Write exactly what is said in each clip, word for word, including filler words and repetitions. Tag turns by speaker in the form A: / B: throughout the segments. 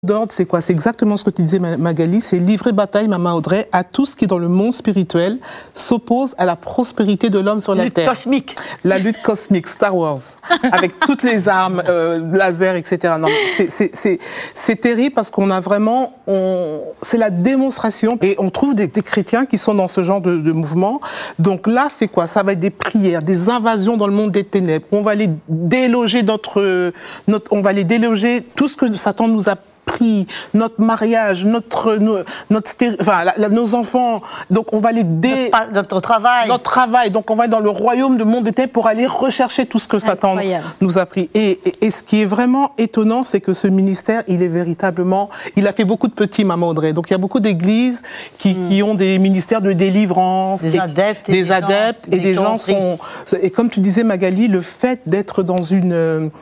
A: d'ordre, c'est quoi? C'est exactement ce que tu disais, Magali, c'est livrer bataille, Maman Audrey, à tout ce qui, dans le monde spirituel, s'oppose à la prospérité de l'homme sur la
B: lutte
A: terre.
B: Cosmique.
A: La lutte cosmique, Star Wars, avec toutes les armes, euh, laser, et cetera. Non, c'est, c'est, c'est, c'est terrible parce qu'on a vraiment, on, c'est la démonstration, et on trouve des, des chrétiens qui sont dans ce genre de, de mouvement. Donc là, c'est quoi? Ça va être des prières, des invasions dans le monde des ténèbres. On va aller déloger notre, notre on va aller déloger tout ce que Satan nous a pris, notre mariage, notre, notre, notre enfin, la, la, nos enfants, donc on va les dé...
B: Notre, notre travail.
A: Notre travail, donc on va aller dans le royaume de monde des ténèbres pour aller rechercher tout ce que Satan Incroyable. nous a pris. Et, et, et ce qui est vraiment étonnant, c'est que ce ministère, il est véritablement, il a fait beaucoup de petits, Maman Audrey. Donc il y a beaucoup d'églises qui, mm. qui ont des ministères de délivrance,
B: des
A: et,
B: adeptes, et
A: des,
B: des
A: adeptes,
B: gens,
A: et des, des gens sont. Et comme tu disais, Magali, le fait d'être dans une,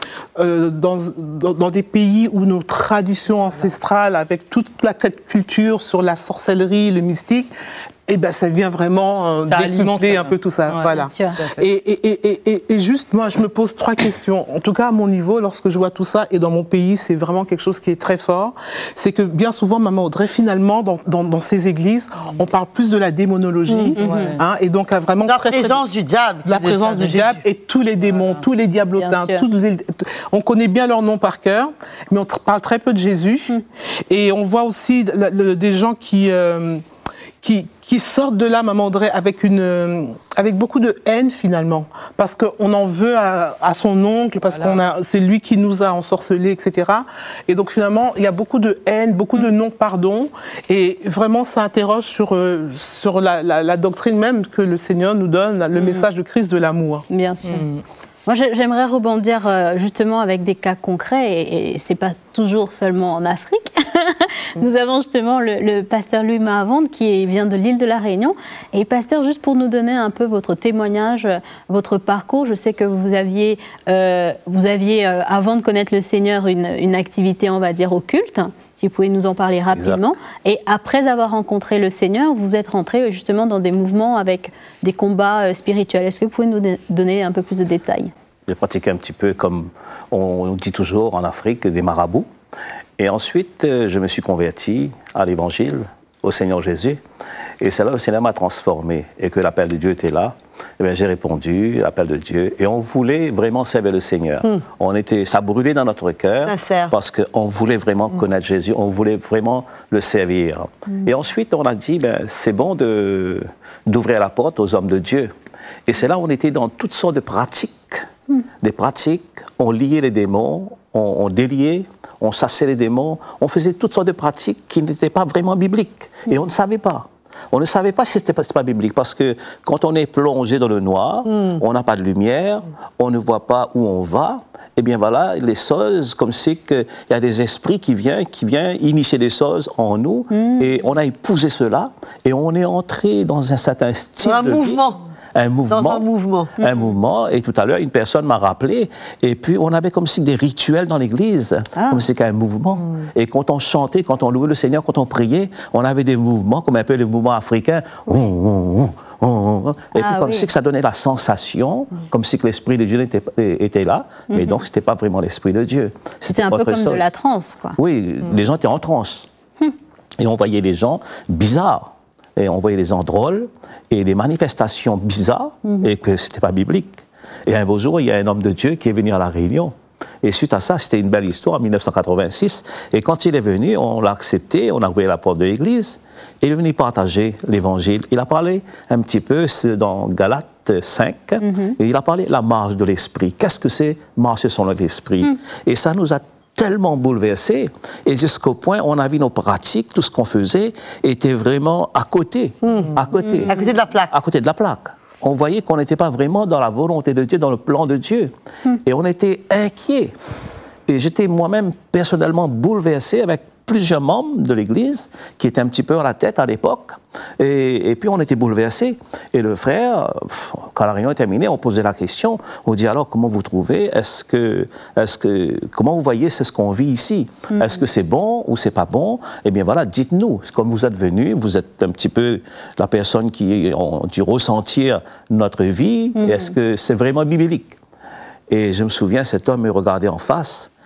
A: euh, dans, dans, dans des pays où nos traditions ancestrale, avec toute la culture sur la sorcellerie, le mystique, et eh ben ça vient vraiment euh, décupler un peu tout ça.
C: Ouais,
A: voilà. Et, et, et, et, et juste, moi, je me pose trois questions. En tout cas, à mon niveau, lorsque je vois tout ça, et dans mon pays, c'est vraiment quelque chose qui est très fort. C'est que bien souvent, Maman Audrey, finalement, dans, dans, dans ces églises, on parle plus de la démonologie, mmh, ouais. hein, et donc à vraiment
B: la
A: très,
B: présence
A: très,
B: du diable,
A: la présence du diable et tous les démons, voilà. tous les diablotins, tous les, on connaît bien leur nom par cœur, mais on parle très peu de Jésus. Mmh. Et on voit aussi le, le, des gens qui euh, Qui, qui sortent de là, Maman Audrey, avec, une, avec beaucoup de haine, finalement. Parce qu'on en veut à, à son oncle, parce voilà. que c'est lui qui nous a ensorcelés, et cetera. Et donc, finalement, il y a beaucoup de haine, beaucoup mmh. de non-pardon. Et vraiment, ça interroge sur, euh, sur la, la, la doctrine même que le Seigneur nous donne, le mmh. message de Christ de l'amour.
C: Bien sûr. Mmh. Moi, j'aimerais rebondir justement avec des cas concrets, et, et ce n'est pas toujours seulement en Afrique. Nous avons justement le, le pasteur Louis Mahavonde qui vient de l'île de la Réunion. Et pasteur, juste pour nous donner un peu votre témoignage, votre parcours, je sais que vous aviez, euh, vous aviez euh, avant de connaître le Seigneur, une, une activité, on va dire, occulte. Si vous pouvez nous en parler rapidement. Exact. Et après avoir rencontré le Seigneur, vous êtes rentré justement dans des mouvements avec des combats spirituels. Est-ce que vous pouvez nous donner un peu plus de détails?
D: J'ai pratiqué un petit peu, comme on dit toujours en Afrique, des marabouts. Et ensuite, je me suis converti à l'Évangile, au Seigneur Jésus. Et c'est là que le Seigneur m'a transformé et que l'appel de Dieu était là. Et bien, j'ai répondu, l'appel de Dieu. Et on voulait vraiment servir le Seigneur. Mm. On était, ça brûlait dans notre cœur parce qu'on voulait vraiment mm. connaître Jésus, on voulait vraiment le servir. Mm. Et ensuite, on a dit, ben, c'est bon de, d'ouvrir la porte aux hommes de Dieu. Et c'est là où on était dans toutes sortes de pratiques. Mm. Des pratiques, on liait les démons, on, on déliait, on chassait les démons, on faisait toutes sortes de pratiques qui n'étaient pas vraiment bibliques. Mm. Et on ne savait pas. On ne savait pas si ce n'était pas, pas biblique, parce que quand on est plongé dans le noir, mm. on n'a pas de lumière, on ne voit pas où on va, et bien voilà, les choses, comme c'est qu'il y a des esprits qui viennent, qui viennent initier des choses en nous, mm. et on a épousé cela, et on est entré dans un certain style
B: un
D: de
B: mouvement.
D: vie. Un mouvement,
B: dans un mouvement.
D: Un mouvement. Et tout à l'heure, une personne m'a rappelé. Et puis, on avait comme si des rituels dans l'église. Ah. Comme si c'était un mouvement. Mm. Et quand on chantait, quand on louait le Seigneur, quand on priait, on avait des mouvements, comme un peu les mouvements africains. Oui. Oh, oh, oh, oh. Et ah, puis, comme oui. si que ça donnait la sensation, mm. comme si que l'Esprit de Dieu était, était là. Mm-hmm. Mais donc, ce n'était pas vraiment l'Esprit de Dieu.
C: C'était un peu comme chose. de la transe, quoi.
D: Oui, mm. les gens étaient en transe. Mm. Et on voyait les gens bizarres. Et on voyait les gens drôles et des manifestations bizarres mmh. et que ce n'était pas biblique. Et un beau jour, il y a un homme de Dieu qui est venu à La Réunion. Et suite à ça, c'était une belle histoire en dix-neuf cent quatre-vingt-six. Et quand il est venu, on l'a accepté, on a ouvert la porte de l'église. Et il est venu partager l'évangile. Il a parlé un petit peu dans Galates cinq. Mmh. Et il a parlé de la marche de l'esprit. Qu'est-ce que c'est marcher selon l'esprit? Mmh. Et ça nous a tellement bouleversé, et jusqu'au point où on a vu nos pratiques, tout ce qu'on faisait était vraiment à côté, mmh. à côté,
B: mmh. à côté de la plaque.
D: À côté de la plaque. On voyait qu'on n'était pas vraiment dans la volonté de Dieu, dans le plan de Dieu, mmh. et on était inquiets. Et j'étais moi-même personnellement bouleversé avec plusieurs membres de l'Église qui étaient un petit peu à la tête à l'époque. Et, et puis on était bouleversés. Et le frère, quand la réunion est terminée, on posait la question. On dit alors comment vous trouvez? Est-ce que, est-ce que, comment vous voyez c'est ce qu'on vit ici? Mm-hmm. Est-ce que c'est bon ou c'est pas bon? Eh bien voilà, dites-nous. Comme vous êtes venus, vous êtes un petit peu la personne qui a dû ressentir notre vie. Mm-hmm. Est-ce que c'est vraiment biblique? Et je me souviens, cet homme me regardait en face.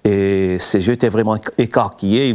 D: et ses yeux étaient vraiment écarquillés.